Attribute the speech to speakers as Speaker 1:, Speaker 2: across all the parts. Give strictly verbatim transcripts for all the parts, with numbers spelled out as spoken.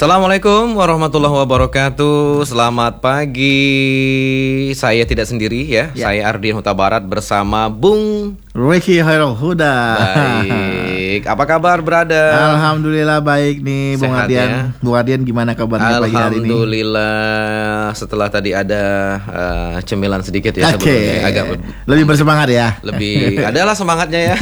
Speaker 1: Assalamualaikum warahmatullahi wabarakatuh. Selamat pagi. Saya tidak sendiri ya, ya. Saya Ardian Huta Barat bersama Bung
Speaker 2: Ricky Hairul Huda.
Speaker 1: Baik, apa kabar brother?
Speaker 2: Alhamdulillah baik nih Bung Ardian. Ya? Bung Ardian gimana kabarnya pagi hari ini?
Speaker 1: Alhamdulillah. Setelah tadi ada uh, cemilan sedikit ya,
Speaker 2: okay.
Speaker 1: sebelumnya agak
Speaker 2: lebih bersemangat ya.
Speaker 1: Lebih adalah semangatnya ya.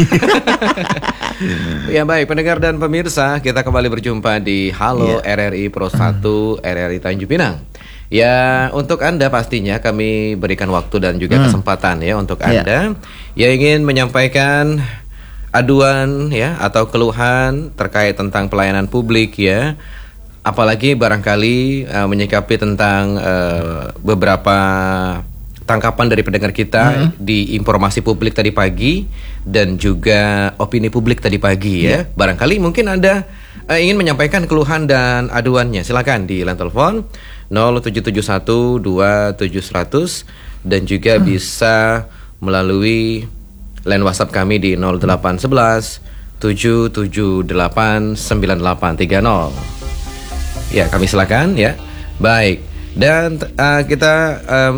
Speaker 1: Ya baik, pendengar dan pemirsa, kita kembali berjumpa di Halo yeah. R R I Pro satu R R I Tanjung Pinang. Ya, untuk Anda pastinya kami berikan waktu dan juga hmm. kesempatan ya untuk Anda yeah. yang ingin menyampaikan aduan ya atau keluhan terkait tentang pelayanan publik ya. Apalagi barangkali uh, menyikapi tentang uh, beberapa tangkapan dari pendengar kita hmm. di informasi publik tadi pagi dan juga opini publik tadi pagi ya. Yeah. Barangkali mungkin Anda uh, ingin menyampaikan keluhan dan aduannya. Silakan di line telepon nol tujuh tujuh satu dua tujuh seratus dan juga hmm. bisa melalui line WhatsApp kami di nol delapan satu satu tujuh tujuh delapan sembilan delapan tiga nol. Ya, kami silakan ya. Baik. Dan uh, kita uh,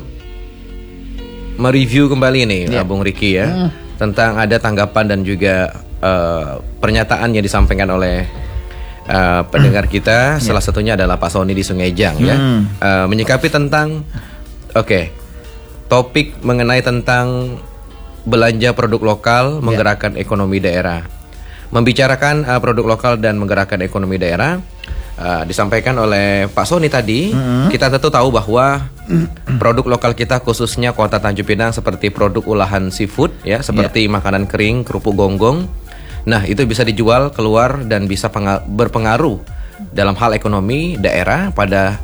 Speaker 1: mereview kembali nih yeah. Bung Ricky ya uh. tentang ada tanggapan dan juga uh, pernyataan yang disampaikan oleh uh, pendengar kita. Yeah. Salah satunya adalah Pak Sony di Sungejang hmm. ya uh, menyikapi tentang oke okay, topik mengenai tentang belanja produk lokal yeah. menggerakkan ekonomi daerah. Membicarakan uh, produk lokal dan menggerakkan ekonomi daerah uh, disampaikan oleh Pak Sony tadi. Mm-hmm. Kita tentu tahu bahwa mm-hmm. produk lokal kita khususnya Kota Tanjung Pinang seperti produk olahan seafood ya, seperti yeah. makanan kering, kerupuk gonggong. Nah, itu bisa dijual keluar dan bisa penga- berpengaruh dalam hal ekonomi daerah pada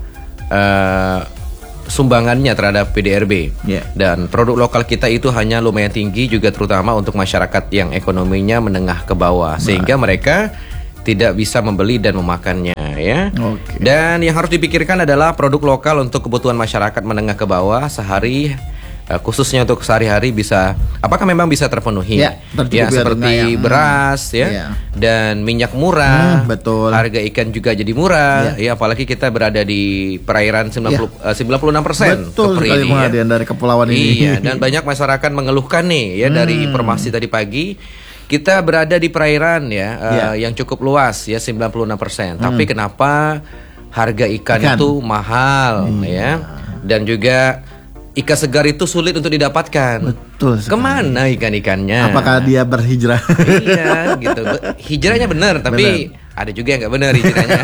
Speaker 1: uh, sumbangannya terhadap P D R B yeah. Dan produk lokal kita itu hanya lumayan tinggi juga terutama untuk masyarakat yang ekonominya menengah ke bawah, sehingga nah. mereka tidak bisa membeli dan memakannya ya. Okay. Dan yang harus dipikirkan adalah produk lokal untuk kebutuhan masyarakat menengah ke bawah sehari, uh, khususnya untuk sehari-hari bisa apakah memang bisa terpenuhi ya, ya seperti yang, beras ya ya dan minyak murah, hmm, betul. Harga ikan juga jadi murah ya, ya apalagi kita berada di perairan sembilan puluh enam persen kepri ini ya.
Speaker 2: Dari kepulauan ini.
Speaker 1: Iya, dan banyak masyarakat mengeluhkan nih ya hmm. dari informasi tadi pagi. Kita berada di perairan ya, yeah. uh, yang cukup luas ya sembilan puluh enam persen. Hmm. Tapi kenapa harga ikan, ikan. itu mahal hmm. ya? Dan juga ikan segar itu sulit untuk didapatkan.
Speaker 2: Betul sekali. Kemana
Speaker 1: ikan-ikannya?
Speaker 2: Apakah dia berhijrah?
Speaker 1: Iya, gitu. Hijrahnya benar, tapi bener. Ada juga yang nggak benar hijrahnya.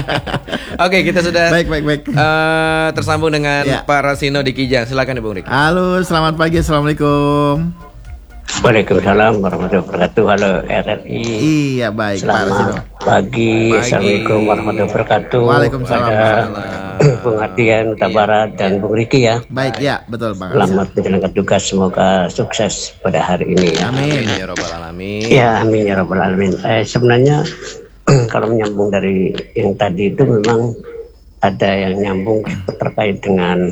Speaker 1: Oke, kita sudah
Speaker 2: baik, baik, baik.
Speaker 1: Uh, tersambung dengan ya. Pak Rasino di Kijang. Silakan Bung Rik.
Speaker 2: Halo, selamat pagi. Assalamualaikum.
Speaker 3: Waalaikumsalam warahmatullahi wabarakatuh. Halo R R I.
Speaker 2: Iya baik.
Speaker 3: Selamat pagi. Assalamualaikum warahmatullahi wabarakatuh.
Speaker 2: Waalaikumsalam.
Speaker 3: Bung Ardian Huta Barat dan Bung Ricky ya.
Speaker 2: Baik ya, betul Bang.
Speaker 3: Selamat menjalankan tugas, semoga sukses pada hari ini.
Speaker 2: Amin
Speaker 1: ya robbal alamin.
Speaker 3: Ya amin ya robbal alamin. Eh, sebenarnya kalau menyambung dari yang tadi itu memang ada yang nyambung terkait dengan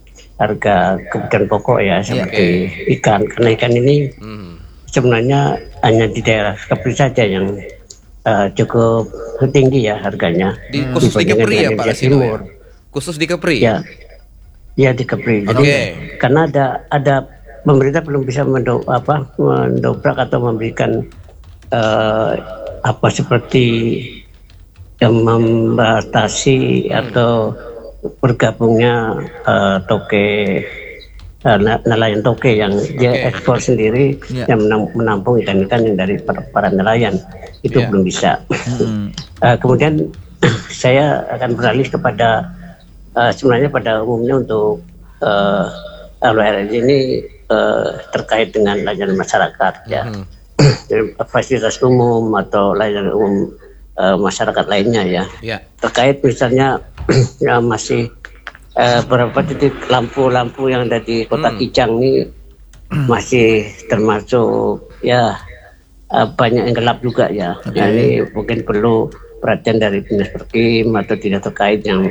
Speaker 3: harga kebutuhan pokok ya seperti yeah. ikan, karena ikan ini mm. sebenarnya hanya di daerah Kepri saja yang uh, cukup tinggi ya harganya.
Speaker 1: Di, khusus di Kepri ya Pak Rasino ya? Khusus di Kepri
Speaker 3: ya? Ya di Kepri. Jadi okay. karena ada ada pemerintah belum bisa mendo, apa, mendobrak atau memberikan uh, apa seperti yang membatasi hmm. atau bergabungnya uh, toke uh, nelayan toke yang okay. dia ekspor sendiri yeah. yang menampung ikan-ikan yang dari para, para nelayan itu yeah. belum bisa. Mm. uh, kemudian saya akan beralih kepada uh, sebenarnya pada umumnya untuk uh, R R I ini uh, terkait dengan layanan masyarakat ya, mm. fasilitas umum atau layanan umum uh, masyarakat lainnya ya, yeah. terkait misalnya ya masih uh, beberapa titik lampu-lampu yang ada di Kota hmm. Kijang ini masih termasuk ya uh, banyak yang gelap juga ya. Okay. Nah, ini mungkin perlu perhatian dari dinas perkim atau tidak terkait yang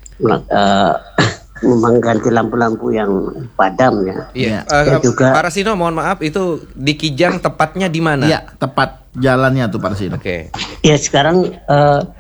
Speaker 3: uh, mengganti lampu-lampu yang padam ya.
Speaker 1: Iya. Uh, juga Pak Rasino, mohon maaf, itu di Kijang tepatnya di mana?
Speaker 2: Iya, tepat jalannya tuh Pak Rasino.
Speaker 1: Oke.
Speaker 3: Okay. Ya sekarang uh,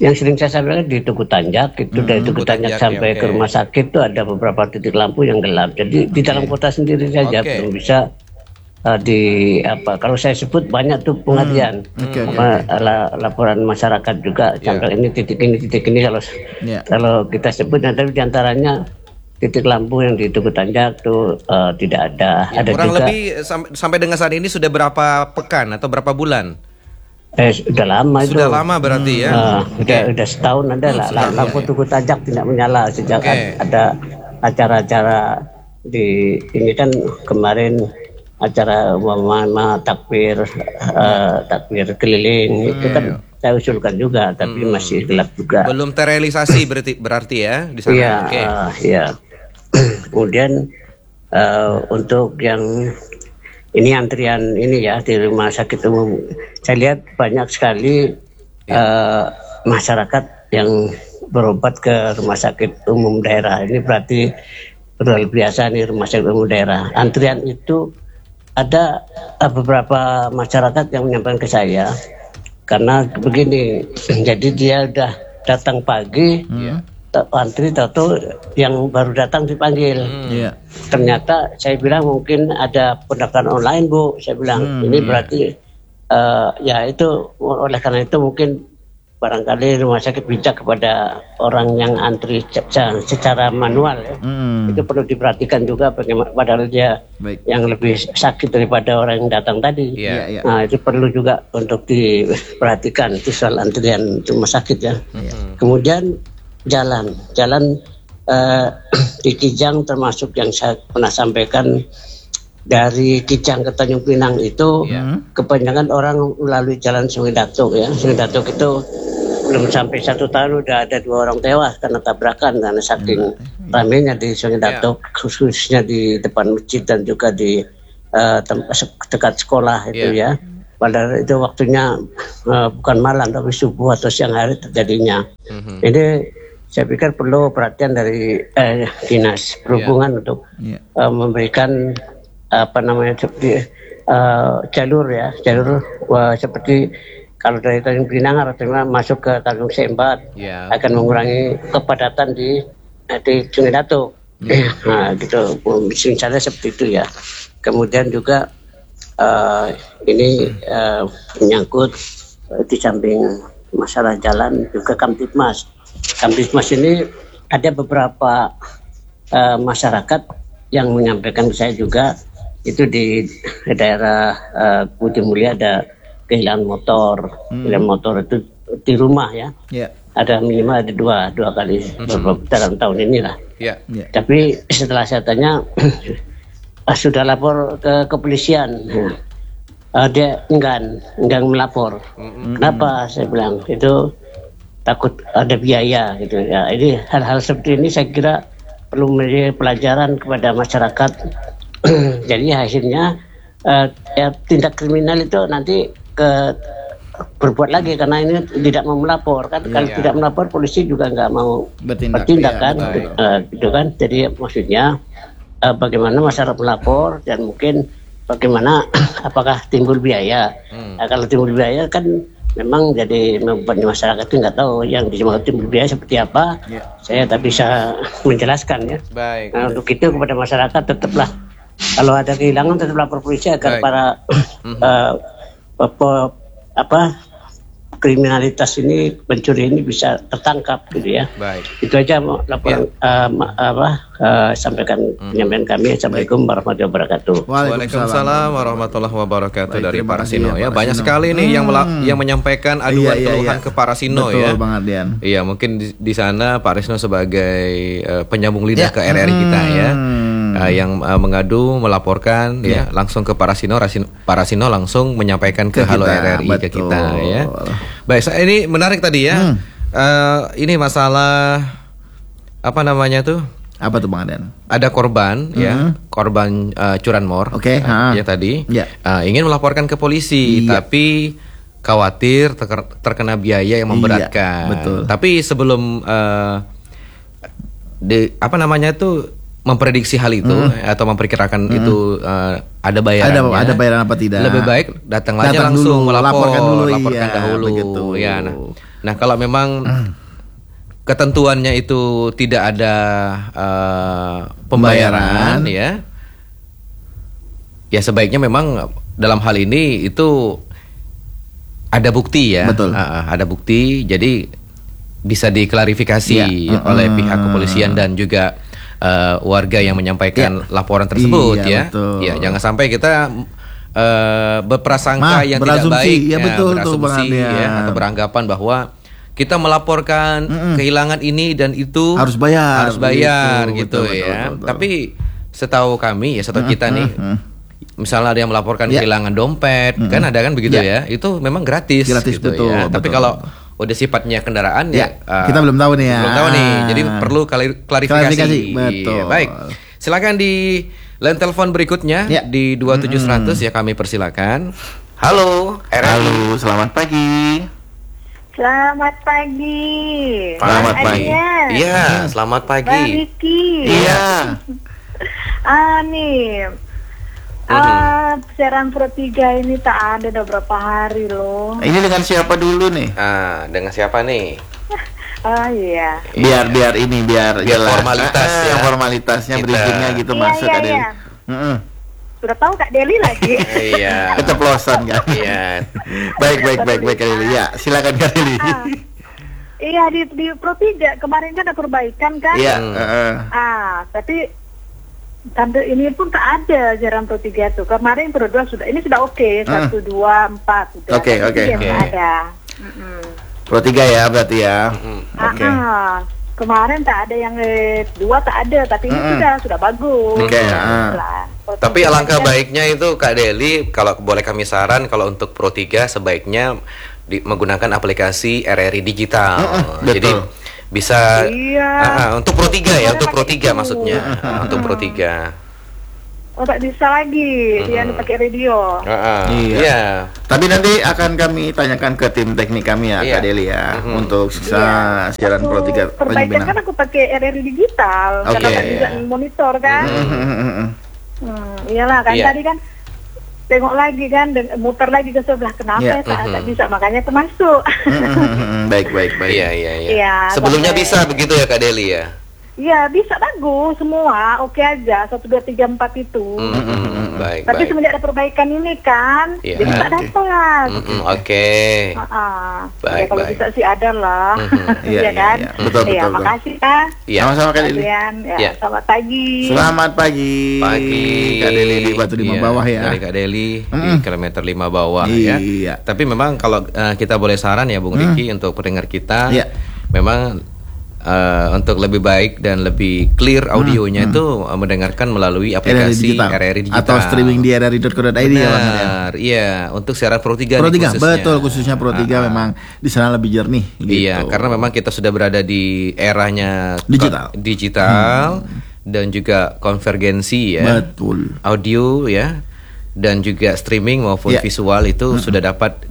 Speaker 3: Yang sering saya sampaikan di Tugu Tanjak itu, hmm, dari Tugu Tanjak, Tanjak sampai ya, okay. ke rumah sakit itu ada beberapa titik lampu yang gelap. Jadi okay. di dalam kota sendiri saja okay. belum bisa uh, di apa kalau saya sebut banyak tuh pengajian, hmm. okay, okay, apa, okay. La, laporan masyarakat juga yeah. sampai ini titik ini titik ini kalau yeah. kalau kita sebut, nah, tapi diantaranya titik lampu yang di Tugu Tanjak tuh uh, tidak ada.
Speaker 1: Ya, ada kurang juga, lebih sampai dengan saat ini sudah berapa pekan atau berapa bulan?
Speaker 3: Eh, sudah lama itu.
Speaker 1: Sudah lama berarti ya.
Speaker 3: Uh, udah okay. udah setahun ada lah. Hmm, lampu Tugu Tanjak tidak menyala sejak okay. ada acara-acara di ini kan kemarin acara mama takbir uh, takbir keliling hmm. itu kan saya usulkan juga, tapi hmm. masih gelap juga.
Speaker 1: Belum terrealisasi berarti berarti ya di sana.
Speaker 3: Iya, okay. uh, ya. Kemudian uh, untuk yang ini antrian ini ya di rumah sakit umum, saya lihat banyak sekali ya. uh, masyarakat yang berobat ke rumah sakit umum daerah. Ini berarti luar biasa nih rumah sakit umum daerah. Antrian itu ada uh, beberapa masyarakat yang menyampaikan ke saya karena begini, jadi dia udah datang pagi. Ya. Antri tahu yang baru datang dipanggil. Hmm. Yeah. Ternyata saya bilang mungkin ada pendaftaran online, Bu. Saya bilang hmm, ini berarti uh, ya itu oleh karena itu mungkin barangkali rumah sakit bijak kepada orang yang antri secara manual ya. Hmm. Itu perlu diperhatikan juga bagaimana padahal dia Baik. yang lebih sakit daripada orang yang datang tadi. Yeah, yeah. Nah, itu perlu juga untuk diperhatikan itu soal antrian rumah sakit ya. Hmm. Kemudian jalan jalan uh, di Kijang termasuk yang saya pernah sampaikan dari Kijang ke Tanjung Pinang itu yeah. kebanyakan orang melalui jalan Sungai Datuk ya. Sungai Datuk itu belum sampai satu tahun udah ada dua orang tewas karena tabrakan karena saking yeah. ramainya di Sungai Datuk yeah. khususnya di depan masjid dan juga di uh, tempat dekat sekolah itu yeah. ya. Padahal itu waktunya uh, bukan malam tapi subuh atau siang hari terjadinya. Mm-hmm. Ini saya pikir perlu perhatian dari eh, dinas perhubungan yeah. untuk yeah. Uh, memberikan apa namanya seperti uh, jalur ya jalur uh, seperti kalau dari Tanjung Pinang artinya masuk ke Tanjung Sembat yeah. akan mengurangi kepadatan di di Sungai Datuk. Yeah. Nah gitu misalnya seperti itu ya. Kemudian juga uh, ini uh, menyangkut uh, di samping masalah jalan juga Kamtipmas. Kamtipmas ini ada beberapa uh, masyarakat yang menyampaikan ke saya juga itu di daerah uh, Budi Mulia ada kehilangan motor, hmm. kehilangan motor itu di rumah ya. Yeah. Ada minimal ada dua dua kali hmm. dalam tahun inilah. Yeah. Yeah. Tapi setelah saya tanya sudah lapor ke kepolisian, uh, dia enggan enggan melapor. Hmm. Kenapa? Saya bilang itu takut ada biaya gitu ya. Ini hal-hal seperti ini saya kira perlu menjadi pelajaran kepada masyarakat. Jadi hasilnya uh, ya, tindak kriminal itu nanti ke berbuat lagi karena ini tidak mau melapor kan. Yeah. Kalau tidak melapor polisi juga nggak mau bertindak, bertindak ya, kan uh, gitu kan. Jadi maksudnya uh, bagaimana masyarakat melapor dan mungkin bagaimana apakah timbul biaya. Hmm. Nah, kalau timbul biaya kan memang jadi membuat masyarakat itu nggak tahu yang dimaksud timbul biaya seperti apa. Yeah. Saya tak bisa menjelaskan ya. Baik. Nah, untuk itu kepada masyarakat tetaplah kalau ada kehilangan tetap lapor polisi agar Baik. para uh, apa, apa kriminalitas ini pencuri ini bisa tertangkap gitu ya. Baik. Itu aja laporan ya. uh, apa uh, sampaikan hmm. penyampaian kami. Assalamualaikum warahmatullahi wabarakatuh.
Speaker 1: Waalaikumsalam warahmatullahi wabarakatuh. Baik, dari para Sino ya. Banyak sekali nih hmm. yang mela- yang menyampaikan aduan iya, iya, keluhan iya. ke para Sino ya.
Speaker 2: Betul banget Dian.
Speaker 1: Iya, mungkin di, di sana Pak Risno sebagai uh, penyambung lidah ya. ke R R I kita ya. Uh, yang uh, mengadu melaporkan yeah. ya langsung ke Parasino, Parasino langsung menyampaikan ke, ke Halo R R I betul. ke kita ya. Baik, saya ini menarik tadi ya. Hmm. Uh, ini masalah apa namanya tuh?
Speaker 2: Apa tuh Bang Aden?
Speaker 1: Ada korban hmm. ya, korban uh, curanmor.
Speaker 2: Oke, okay. uh,
Speaker 1: ya tadi
Speaker 2: yeah.
Speaker 1: uh, ingin melaporkan ke polisi, yeah. tapi khawatir ter- terkena biaya yang memberatkan.
Speaker 2: Yeah, betul.
Speaker 1: Tapi sebelum uh, di apa namanya tuh memprediksi hal itu hmm. atau memperkirakan hmm. itu uh, ada bayarannya.
Speaker 2: Ada, ada bayaran apa tidak?
Speaker 1: Lebih baik datang aja langsung
Speaker 2: dulu,
Speaker 1: melapor,
Speaker 2: laporkan dulu,
Speaker 1: laporkan
Speaker 2: iya,
Speaker 1: dahulu.
Speaker 2: Begitu.
Speaker 1: Ya, nah, Nah, kalau memang ketentuannya itu tidak ada uh, pembayaran, ya, ya sebaiknya memang dalam hal ini itu ada bukti ya,
Speaker 2: Betul.
Speaker 1: Uh, ada bukti, jadi bisa diklarifikasi
Speaker 2: ya. uh,
Speaker 1: oleh pihak kepolisian dan juga uh, warga yang menyampaikan ya. laporan tersebut,
Speaker 2: iya,
Speaker 1: ya.
Speaker 2: Betul.
Speaker 1: Ya, jangan sampai kita uh, berprasangka
Speaker 2: Ma,
Speaker 1: yang tidak baik,
Speaker 2: ya, betul,
Speaker 1: berasumsi
Speaker 2: tuh,
Speaker 1: ya, atau beranggapan bahwa kita melaporkan mm-mm. kehilangan ini dan itu
Speaker 2: harus bayar,
Speaker 1: harus bayar gitu,
Speaker 2: gitu
Speaker 1: betul,
Speaker 2: ya.
Speaker 1: betul, betul, betul. Tapi setahu kami ya, setahu
Speaker 2: mm-hmm.
Speaker 1: kita nih, mm-hmm. misalnya ada yang melaporkan yeah. kehilangan dompet, mm-hmm. kan ada kan begitu yeah. ya, itu memang gratis,
Speaker 2: gratis
Speaker 1: gitu
Speaker 2: betul,
Speaker 1: ya.
Speaker 2: betul,
Speaker 1: Tapi
Speaker 2: betul.
Speaker 1: kalau udah sifatnya kendaraan ya,
Speaker 2: ya uh, kita belum tahu nih ya.
Speaker 1: Belum tahu nih, jadi perlu klarifikasi.
Speaker 2: klarifikasi. Betul.
Speaker 1: Ya, baik, silakan di line telepon berikutnya ya. Di dua tujuh seratus mm-hmm. ya, kami persilakan. Halo, R R I.
Speaker 2: Halo, selamat pagi.
Speaker 4: Selamat pagi.
Speaker 1: Selamat pagi. Iya, selamat pagi.
Speaker 4: Pak Riki.
Speaker 1: Iya.
Speaker 4: Ah nih. Ah, siaran Pro tiga ini tak ada udah berapa hari loh.
Speaker 2: Ini dengan siapa dulu nih?
Speaker 1: Ah, dengan siapa nih?
Speaker 4: Oh iya.
Speaker 2: Biar biar ini biar,
Speaker 1: biar
Speaker 2: jelas.
Speaker 1: formalitas
Speaker 2: ah,
Speaker 1: ya.
Speaker 2: Formalitasnya bridgingnya gitu
Speaker 4: iya,
Speaker 2: masuk
Speaker 4: iya,
Speaker 2: ada.
Speaker 4: Iya.
Speaker 2: Mm-mm.
Speaker 4: Sudah tahu Kak Deli lagi.
Speaker 1: Iya.
Speaker 2: Keceplosan kan?
Speaker 1: Iya.
Speaker 2: baik baik baik baik Kak Deli. Ya, silakan Kak Deli.
Speaker 4: Ah, iya di di Pro tiga kemarin kan ada perbaikan kan?
Speaker 2: Iya.
Speaker 1: Hmm.
Speaker 2: Uh.
Speaker 4: Ah, tapi sampai ini pun tak ada siaran Pro tiga tuh. Kemarin Pro dua sudah, ini sudah oke, okay. satu dua empat sudah.
Speaker 2: Oke oke
Speaker 4: oke. Ada. Mm-mm.
Speaker 2: Pro tiga ya berarti ya.
Speaker 1: Mm-mm.
Speaker 2: Oke. Okay.
Speaker 4: Ah, kemarin tak ada yang eh, dua tak ada, tapi ini
Speaker 2: Mm-mm.
Speaker 4: sudah sudah bagus.
Speaker 2: Oke. Okay,
Speaker 4: ah.
Speaker 1: Tapi alangkah baiknya itu Kak Deli, kalau boleh kami saran, kalau untuk Pro tiga sebaiknya di, menggunakan aplikasi R R I digital.
Speaker 2: Mm-mm.
Speaker 1: Jadi
Speaker 2: betul.
Speaker 1: bisa
Speaker 4: iya.
Speaker 1: uh, uh, untuk Pro tiga ya, untuk Pro tiga
Speaker 4: itu.
Speaker 1: maksudnya, uh, untuk Pro tiga.
Speaker 4: Oh tak bisa lagi,
Speaker 1: Mm-hmm.
Speaker 4: dia pakai radio.
Speaker 1: Uh, uh,
Speaker 2: iya.
Speaker 1: iya.
Speaker 2: Tapi nanti akan kami tanyakan ke tim teknik kami ya,
Speaker 1: Iya.
Speaker 2: Kak Deli ya,
Speaker 1: Mm-hmm.
Speaker 2: untuk sisa
Speaker 4: Iya.
Speaker 2: siaran Pro tiga
Speaker 4: perbaikan kan aku pakai R R I digital,
Speaker 2: Oke,
Speaker 4: karena tak bisa
Speaker 1: iya.
Speaker 4: monitor kan.
Speaker 2: Mm-hmm.
Speaker 4: Hmm, iyalah kan
Speaker 1: Iya.
Speaker 4: tadi kan tengok lagi kan, dan muter lagi ke sebelah, kenapa
Speaker 2: Iya.
Speaker 4: ya tak,
Speaker 1: Mm-hmm.
Speaker 4: tak bisa, makanya termasuk.
Speaker 2: Mm-hmm. Baik baik baik.
Speaker 1: Iya, iya, iya.
Speaker 4: Iya,
Speaker 1: Sebelumnya
Speaker 4: sampai-
Speaker 1: bisa begitu ya Kak Deli ya?
Speaker 4: Iya bisa bagus semua, oke aja satu dua tiga empat itu.
Speaker 1: Mm-mm. Baik,
Speaker 4: Tapi
Speaker 1: baik.
Speaker 4: semenjak ada perbaikan ini kan,
Speaker 1: Iya.
Speaker 4: jadi tak dapat.
Speaker 1: Mm-mm, Oke.
Speaker 4: Ah,
Speaker 1: Baik,
Speaker 4: ya, kalau
Speaker 1: baik.
Speaker 4: bisa sih ada lah,
Speaker 1: Mhm.
Speaker 2: Iya,
Speaker 4: iya kan?
Speaker 2: iya, iya. Betul,
Speaker 4: Iya,
Speaker 2: betul,
Speaker 4: makasih Kak.
Speaker 1: Iya.
Speaker 2: Sama-sama Kak Deli.
Speaker 4: Kalian, ya,
Speaker 1: Iya.
Speaker 4: selamat pagi.
Speaker 2: Selamat pagi.
Speaker 1: Pagi.
Speaker 2: Kak Deli di Batu Lima
Speaker 1: Iya,
Speaker 2: bawah ya.
Speaker 1: Dari Kak Deli di
Speaker 2: Mm.
Speaker 1: kilometer lima bawah
Speaker 2: Iya.
Speaker 1: ya. Tapi memang kalau uh, kita boleh saran ya Bung
Speaker 2: Mm.
Speaker 1: Riki untuk pendengar kita,
Speaker 2: Iya.
Speaker 1: memang uh, untuk lebih baik dan lebih clear audionya
Speaker 2: Hmm,
Speaker 1: itu uh, mendengarkan melalui
Speaker 2: R R I
Speaker 1: aplikasi
Speaker 2: digital.
Speaker 1: R R I digital
Speaker 2: Atau streaming di r r i dot co dot i d ya Bang ya.
Speaker 1: Benar, iya, untuk siaran Pro tiga
Speaker 2: Pro
Speaker 1: nih
Speaker 2: tiga,
Speaker 1: khususnya.
Speaker 2: betul, khususnya Pro tiga
Speaker 1: Ah, ah.
Speaker 2: memang di sana lebih jernih gitu.
Speaker 1: Iya, karena memang kita sudah berada di eranya ko-
Speaker 2: Digital.
Speaker 1: digital dan juga konvergensi ya.
Speaker 2: Betul.
Speaker 1: Audio ya, dan juga streaming maupun
Speaker 2: Ya.
Speaker 1: visual itu sudah dapat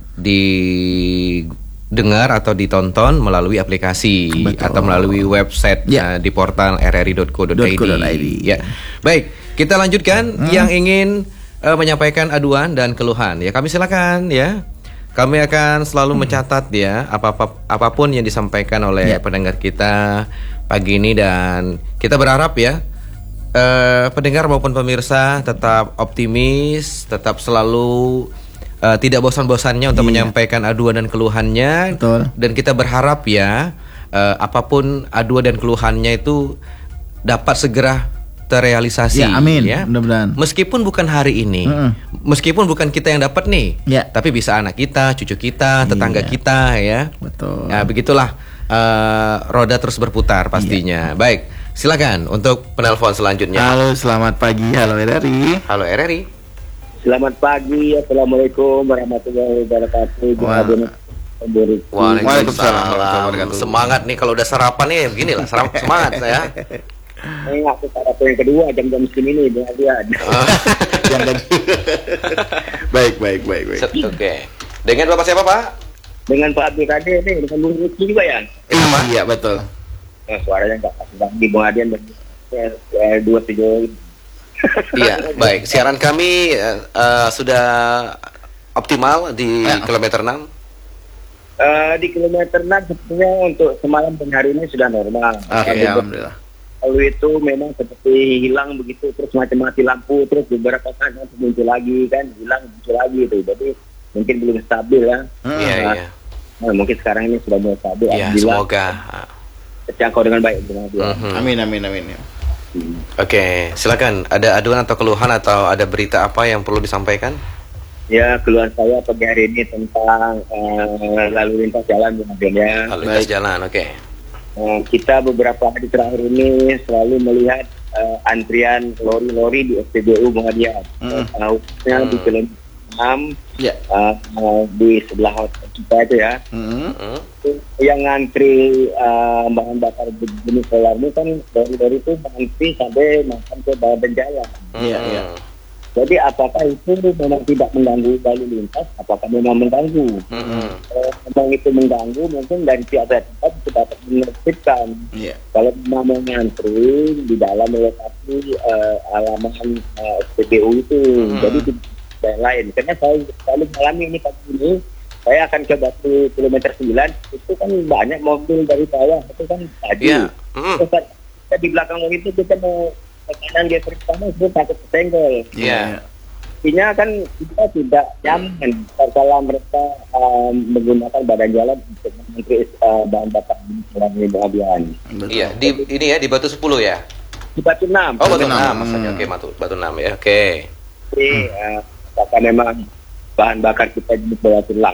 Speaker 1: didengar atau ditonton melalui aplikasi.
Speaker 2: Betul.
Speaker 1: Atau melalui website
Speaker 2: Ya.
Speaker 1: uh, di portal r r i dot co dot i d.
Speaker 2: .co.id.
Speaker 1: Ya. Baik, kita lanjutkan yang ingin uh, menyampaikan aduan dan keluhan. Ya, kami silakan ya. Kami akan selalu mencatat ya apa-apa apapun yang disampaikan oleh
Speaker 2: Ya.
Speaker 1: pendengar kita pagi ini, dan kita berharap ya eh, pendengar maupun pemirsa tetap optimis, tetap selalu eh, tidak bosan-bosannya untuk
Speaker 2: Iya.
Speaker 1: menyampaikan aduan dan keluhannya.
Speaker 2: Betul.
Speaker 1: Dan kita berharap ya eh, apapun aduan dan keluhannya itu dapat segera terrealisasi.
Speaker 2: Ya, amin.
Speaker 1: Ya.
Speaker 2: Mudah-mudahan.
Speaker 1: Meskipun bukan hari ini,
Speaker 2: Mm-mm.
Speaker 1: meskipun bukan kita yang dapat nih,
Speaker 2: Ya.
Speaker 1: tapi bisa anak kita, cucu kita, tetangga
Speaker 2: Iya.
Speaker 1: kita ya.
Speaker 2: Betul.
Speaker 1: Nah, begitulah eh, roda terus berputar pastinya. Baik, silakan untuk penelpon selanjutnya.
Speaker 2: Halo, selamat pagi. Halo R R I.
Speaker 1: Halo R R I.
Speaker 5: Selamat pagi, Assalamualaikum warahmatullahi wabarakatuh.
Speaker 2: Wah.
Speaker 1: Waalaikumsalam. Semangat nih kalau udah sarapan nih, beginilah serap- semangat ya.
Speaker 5: Ini aku sarapan yang kedua jam-jam segini nih, Bung Adrian.
Speaker 2: Yang tadi. baik, baik, baik, baik.
Speaker 1: Set, Oke. Dengan Bapak siapa, Pak?
Speaker 5: Dengan Pak Abdul Kadir nih, dengan Bung Riki juga ya.
Speaker 2: Iya, betul.
Speaker 5: Nah, suaranya nggak pas banget Bung Adrian dan eh, dua tujuh.
Speaker 1: Iya, baik. Siaran kami eh, eh, sudah optimal di
Speaker 2: Ya.
Speaker 1: kilometer enam.
Speaker 5: Uh, di kilometer enam sepertinya untuk semalam dan hari ini sudah normal.
Speaker 2: Oke, okay, alhamdulillah.
Speaker 5: Lalu itu memang seperti hilang begitu, terus macam mati lampu, terus beberapa saat muncul lagi kan, hilang muncul lagi itu. Jadi mungkin belum stabil ya.
Speaker 1: Iya,
Speaker 5: nah,
Speaker 1: iya.
Speaker 5: Nah, mungkin sekarang ini sudah mulai stabil.
Speaker 1: Ya, semoga
Speaker 5: terjangkau dengan baik dengan dia.
Speaker 1: Mm-hmm.
Speaker 2: Amin, amin, amin. Ya.
Speaker 5: Hmm.
Speaker 1: Oke, okay, silakan. Ada aduan atau keluhan atau ada berita apa yang perlu disampaikan?
Speaker 5: Ya, keluhan saya pagi hari ini tentang uh, lalu lintas jalan, ya.
Speaker 1: Lalu lintas jalan, oke. Okay.
Speaker 5: Uh, kita beberapa hari terakhir ini selalu melihat uh, antrian lori-lori di S P B U Muhammadiyah.
Speaker 2: Mm.
Speaker 5: Uh, mm. Di kilometer enam,
Speaker 2: yeah.
Speaker 5: uh, uh, di sebelah hotel kita itu ya.
Speaker 2: Mm.
Speaker 5: Yang ngantri uh, bahan bakar jenis solar ini kan lori-lori itu ngantri sampai makan ke badan jalan.
Speaker 2: Iya, mm. iya.
Speaker 5: Jadi apakah itu memang tidak mengganggu lalu lintas? Apakah memang mengganggu?
Speaker 1: Mm-hmm.
Speaker 5: Kalau memang itu mengganggu, mungkin dari pihak tempat kita dapat menertibkan.
Speaker 2: Yeah.
Speaker 5: Kalau memang ngantri di dalam lokasi uh, alaman uh, S P B U itu, mm-hmm. jadi di daerah lain. Karena saya selalu mengalami ini pagi ini, saya akan ke Batu kilometer sembilan, itu kan banyak mobil dari bawah, itu kan tadi.
Speaker 1: Yeah. Mm-hmm.
Speaker 5: Terus kita di belakang itu kita mau kanan dia pertama itu takut kesenggol.
Speaker 1: Iya.
Speaker 5: Artinya kan kita tidak nyaman kalau mereka um, menggunakan badan jalan untuk mengantri uh, bahan bakar di Muhammadiyah.
Speaker 1: Iya, di ini ya di Batu sepuluh ya.
Speaker 5: Di Batu enam.
Speaker 1: Oh, Batu enam maksudnya. Oke, Batu Batu enam ya. Oke.
Speaker 5: Jadi uh, apakah memang bahan bakar kita di Batu Lang.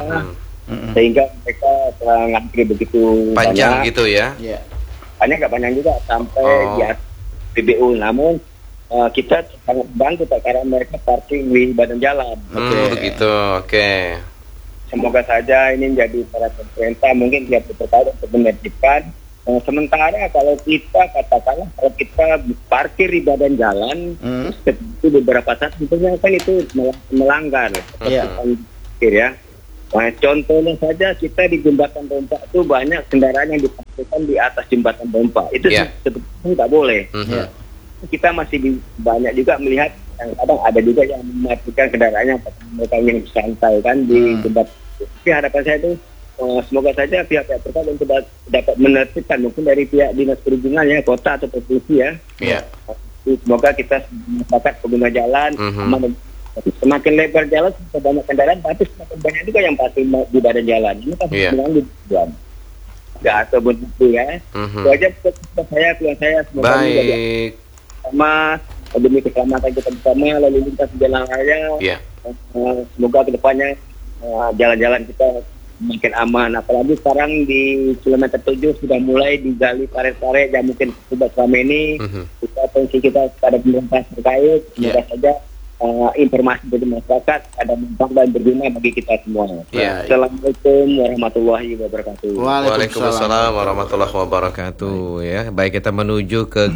Speaker 1: Mm-hmm.
Speaker 5: Sehingga mereka uh, ngantri begitu
Speaker 1: panjang
Speaker 5: banyak,
Speaker 1: gitu ya.
Speaker 2: Iya.
Speaker 5: Banyak nggak panjang juga sampai
Speaker 1: Oh.
Speaker 5: di atas P B U, namun uh, kita sangat bantu karena mereka parking di badan jalan.
Speaker 1: Hmm, okay. Begitu, oke. Okay.
Speaker 5: Semoga saja ini menjadi para pemerintah mungkin pihak terkait untuk menertibkan. Uh, sementara kalau kita katakanlah kalau kita parkir di badan jalan,
Speaker 2: hmm.
Speaker 5: itu beberapa saat tentunya kan itu melanggar.
Speaker 2: Iya.
Speaker 5: Parkir ya. Nah, contohnya saja kita di jembatan Bompa itu banyak kendaraan yang diparkirkan di atas jembatan Bompa. Itu yeah. sebetulnya nggak boleh.
Speaker 1: Mm-hmm.
Speaker 5: Yeah. Kita masih di, banyak juga melihat yang kadang ada juga yang mematikan kendaraannya mereka ingin santai kan di mm. jembatan. Tapi harapan saya itu uh, semoga saja pihak-pihak terkait untuk dapat menertibkan mungkin dari pihak dinas perhubungan ya kota atau provinsi ya.
Speaker 1: Yeah.
Speaker 5: Semoga kita masyarakat pengguna jalan
Speaker 1: mm-hmm.
Speaker 5: aman. Semakin lebar jalan, semakin banyak kendaraan, tapi semakin banyak juga yang pasti di badan jalan. Ini kan yeah. mengganggu jalan. Nggak atau begitu ya. Mm-hmm. Itu aja pesan saya, keluhan saya. Semoga
Speaker 1: baik.
Speaker 5: Sama demi keselamatan kita bersama lalu lintas jalan raya.
Speaker 1: Yeah.
Speaker 5: Uh, semoga kedepannya uh, jalan-jalan kita makin aman. Apalagi sekarang di kilometer tujuh sudah mulai digali paret-paret yang mungkin sudah selama ini. Mm-hmm. Kita atensi kita pada pemerintah terkait. Semoga yeah. saja Uh, informasi dari masyarakat ada manfaat dan berguna bagi kita semua.
Speaker 1: Ya,
Speaker 5: Assalamualaikum warahmatullahi wabarakatuh.
Speaker 1: Waalaikumsalam warahmatullahi wabarakatuh. Ya, baik kita menuju ke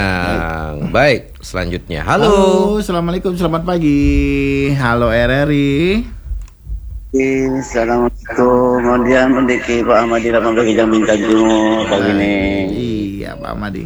Speaker 1: Kijang. Baik, selanjutnya. Halo.
Speaker 2: Halo, assalamualaikum, selamat pagi. Halo R R I.
Speaker 6: Assalamualaikum. Kemudian pendiki Pak Ahmadi delapan belas Kijang Bintang Jumbo pagi ini.
Speaker 2: Iya, Pak Ahmadi.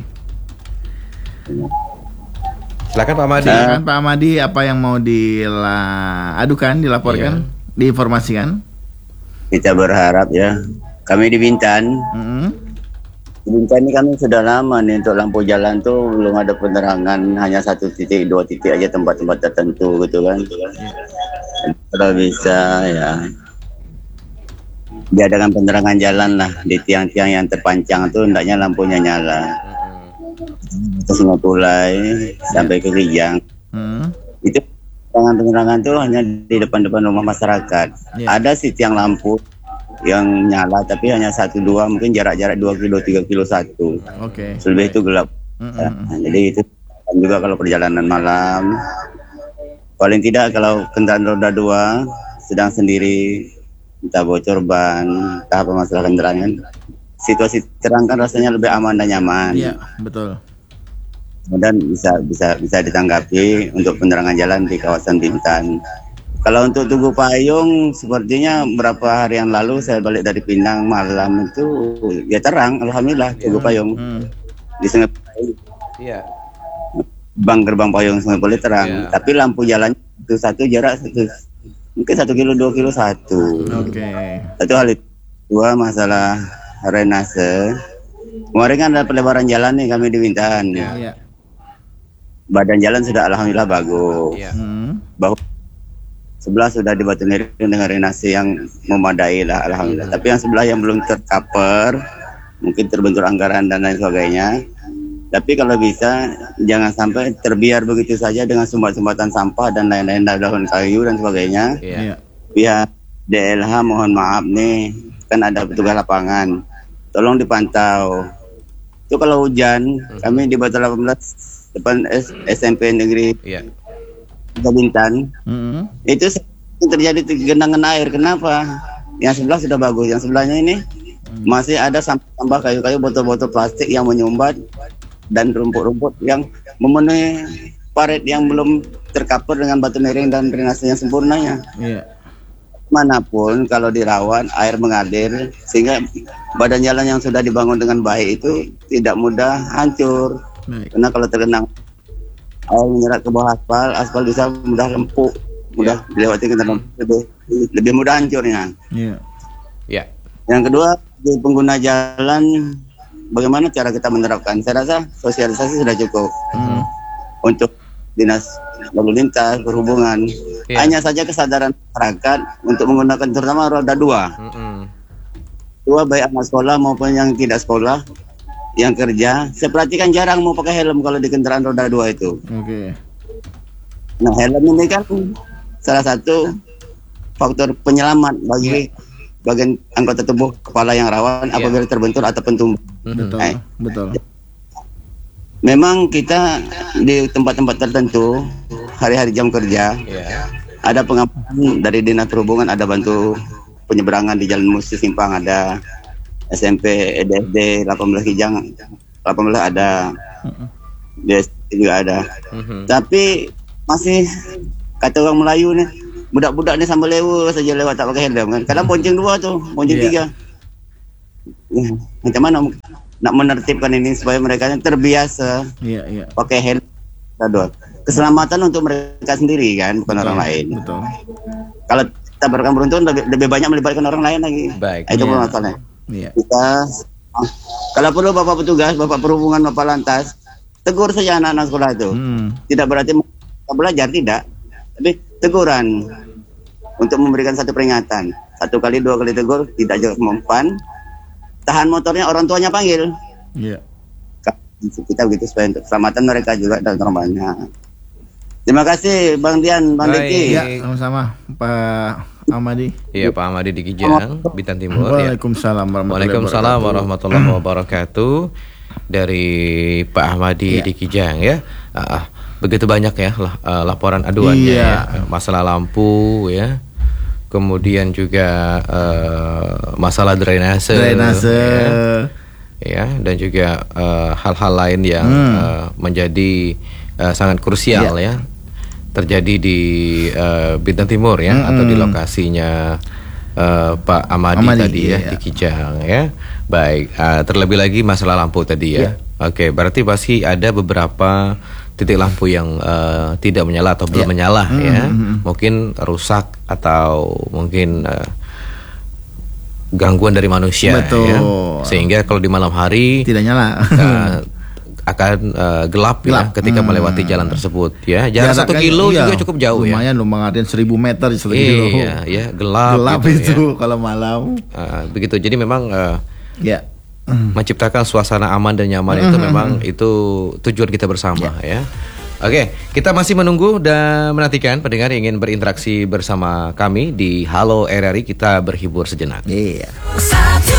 Speaker 1: Silakan Pak Ahmadi.
Speaker 2: Silakan Pak Ahmadi, apa yang mau diadukan, dilaporkan, iya. diinformasikan?
Speaker 6: Kita berharap ya, kami di Bintan. Mm-hmm. Di Bintan ini kami sudah lama nih untuk lampu jalan tuh belum ada penerangan, hanya satu titik, dua titik aja tempat-tempat tertentu gitu kan. Kalau bisa ya diadakan penerangan jalan lah di tiang-tiang yang terpancang tuh hendaknya lampunya nyala. Terus mulai sampai ke Kijang. Hmm. Itu penerangan-penerangan tuh hanya di depan-depan rumah masyarakat. Yeah. Ada sih tiang lampu yang nyala tapi hanya satu dua, mungkin jarak-jarak dua kilo tiga kilo satu.
Speaker 2: Oke. Okay.
Speaker 6: Selebih itu gelap.
Speaker 2: Mm-hmm.
Speaker 6: Ya, jadi itu juga kalau perjalanan malam. Paling tidak kalau kendaraan roda dua sedang sendiri, entah bocor ban, entah apa masalah kendaraan, situasi terang kan rasanya lebih aman dan nyaman.
Speaker 2: Iya, betul.
Speaker 6: Kemudian bisa bisa bisa ditanggapi untuk penerangan jalan di kawasan Bintan. Kalau untuk Tugu Payung, sepertinya beberapa hari yang lalu saya balik dari Pinang malam itu ya terang, alhamdulillah Tugu Payung hmm. di Sungai Payung. Iya. Bang gerbang Payung Sungai Payung terang, ya. Tapi lampu jalannya itu satu jarak satu, mungkin satu kilo dua kilo satu.
Speaker 2: Oke. Okay.
Speaker 6: Satu hal itu. Dua masalah renase. Kemarin kan ada pelebaran jalan nih kami di Bintan.
Speaker 2: Iya.
Speaker 6: Badan jalan sudah alhamdulillah bagus.
Speaker 1: Iya.
Speaker 2: Hmm.
Speaker 6: Bahu sebelah sudah dibaturi dengan renase yang memadai lah alhamdulillah. Tapi yang sebelah yang belum tercover, mungkin terbentur anggaran dan lain sebagainya. Tapi kalau bisa jangan sampai terbiar begitu saja dengan sumbat-sumbatan sampah dan lain-lain, daun kayu dan sebagainya.
Speaker 1: Iya.
Speaker 2: Iya.
Speaker 6: Pihak D L H mohon maaf nih, kan ada petugas lapangan, tolong dipantau. Itu kalau hujan, kami di Batu delapan belas depan S- SMP Negeri
Speaker 1: Iya.
Speaker 6: Bintan,
Speaker 2: Hmm.
Speaker 6: itu terjadi genangan air. Kenapa? Yang sebelah sudah bagus, yang sebelahnya ini masih ada sampah kayu-kayu, botol-botol plastik yang menyumbat dan rumput-rumput yang memenuhi parit yang belum tercover dengan batu miring dan drainase yang sempurnanya.
Speaker 2: Iya.
Speaker 6: Manapun kalau dirawat air mengalir sehingga badan jalan yang sudah dibangun dengan baik itu tidak mudah hancur.
Speaker 2: Baik.
Speaker 6: Karena kalau tergenang air menyerap ke bawah aspal, aspal bisa mudah lempuk, mudah dilewati kendaraan lebih lebih mudah hancurnya.
Speaker 2: Iya.
Speaker 1: Iya.
Speaker 6: Yang kedua, di pengguna jalan bagaimana cara kita menerapkan? Saya rasa sosialisasi sudah cukup
Speaker 2: Hmm.
Speaker 6: untuk dinas lalu lintas perhubungan.
Speaker 1: Iya.
Speaker 6: Hanya saja kesadaran masyarakat untuk menggunakan terutama roda dua.
Speaker 1: Mm-mm.
Speaker 6: Dua baik anak sekolah maupun yang tidak sekolah, yang kerja, saya perhatikan jarang mau pakai helm kalau di kendaraan roda dua itu.
Speaker 2: Oke.
Speaker 6: Nah, helm ini kan salah satu faktor penyelamat bagi bagian anggota tubuh kepala yang rawan
Speaker 1: Iya.
Speaker 6: apabila terbentur ataupun tumbang.
Speaker 2: Betul.
Speaker 6: Eh.
Speaker 2: Betul.
Speaker 6: Memang kita di tempat-tempat tertentu hari-hari jam kerja
Speaker 1: Iya.
Speaker 6: ada pengamanan dari dinas perhubungan, ada bantu penyeberangan di Jalan Musi Simpang, ada S M P E D S D delapan belas Kijang delapan belas ada, D S D juga ada.
Speaker 1: Mhm.
Speaker 6: Tapi masih kata orang Melayu nih, budak-budak nih sambil lewa saja lewat tak pakai helm kan. Kadang bonceng dua tuh, bonceng
Speaker 2: Iya.
Speaker 6: tiga. Ya, macam mana nak menertibkan ini supaya mereka terbiasa
Speaker 2: Iya, iya.
Speaker 6: pakai helm? Aduh, keselamatan untuk mereka sendiri kan, bukan orang lain.
Speaker 2: Betul.
Speaker 6: Kalau kita berkan beruntung lebih, lebih banyak melibatkan orang lain lagi.
Speaker 1: Baik.
Speaker 6: Itu
Speaker 2: Iya.
Speaker 6: masalahnya.
Speaker 2: Iya.
Speaker 6: Kita ah, kalau perlu Bapak petugas, Bapak perhubungan, Bapak lantas, tegur saja anak-anak sekolah itu.
Speaker 2: Hmm.
Speaker 6: Tidak berarti mereka belajar, tidak, tapi teguran untuk memberikan satu peringatan. Satu kali, dua kali tegur, tidak jauh mempan. Tahan motornya, orang tuanya panggil.
Speaker 2: Iya.
Speaker 6: Kita begitu supaya untuk keselamatan mereka juga dan rombanya. Terima kasih Bang Dian, Bang
Speaker 1: Baik.
Speaker 6: Diki.
Speaker 2: Iya, sama-sama Pak Ahmadi.
Speaker 1: Iya, Pak Ahmadi di Kijang, Bintan Timur. Ya.
Speaker 2: Waalaikumsalam warahmatullahi
Speaker 1: Waalaikumsalam
Speaker 2: wabarakatuh.
Speaker 1: warahmatullahi wabarakatuh. Dari Pak Ahmadi
Speaker 2: Iya.
Speaker 1: di Kijang ya. Ah, begitu banyak ya lah, eh, laporan aduannya
Speaker 2: Iya.
Speaker 1: ya. Masalah lampu ya. Kemudian juga eh, masalah drainase.
Speaker 2: Drainase.
Speaker 1: Ya. Ya, dan juga eh, hal-hal lain yang
Speaker 2: Hmm.
Speaker 1: eh, menjadi eh, sangat krusial ya. Terjadi di eh, Bintan Timur ya,
Speaker 2: Mm-mm.
Speaker 1: atau di lokasinya eh, Pak Amadi,
Speaker 2: Amadi,
Speaker 1: tadi ya,
Speaker 2: iya.
Speaker 1: di Kijang ya. Baik, eh, terlebih lagi masalah lampu tadi ya. Oke, berarti pasti ada beberapa titik lampu yang eh, tidak menyala atau belum
Speaker 2: Iya.
Speaker 1: menyala ya.
Speaker 2: Mm-mm.
Speaker 1: Mungkin rusak atau mungkin eh, gangguan dari manusia
Speaker 2: Betul.
Speaker 1: ya. Sehingga kalau di malam hari
Speaker 2: Tidak nyala.
Speaker 1: eh, akan eh, gelap, ya
Speaker 2: Gelap.
Speaker 1: ketika
Speaker 2: Hmm.
Speaker 1: melewati jalan tersebut ya. Jarak satu
Speaker 2: kan,
Speaker 1: kilo
Speaker 2: iya,
Speaker 1: juga cukup jauh ya.
Speaker 2: lumayan lu mengartiin seribu meter satu kilo.
Speaker 1: Iya, ya gelap,
Speaker 2: Gelap
Speaker 1: gitu,
Speaker 2: itu
Speaker 1: ya.
Speaker 2: kalau malam.
Speaker 1: Eh, begitu. Jadi memang eh,
Speaker 2: Ya.
Speaker 1: menciptakan suasana aman dan nyaman itu memang itu tujuan kita bersama ya. Oke, kita masih menunggu dan menantikan pendengar yang ingin berinteraksi bersama kami di Halo R R I. Kita berhibur sejenak.
Speaker 2: Iya.